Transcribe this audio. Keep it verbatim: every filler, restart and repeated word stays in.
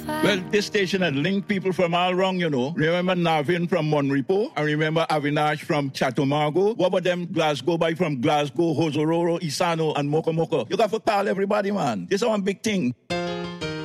Well, this station had linked people from all around, you know. Remember Navin from Monrepo? I remember Avinash from Chatumargo. What about them Glasgow by from Glasgow, Hosororo, Isano, and Mokomoko? You got to call everybody, man. This is one big thing.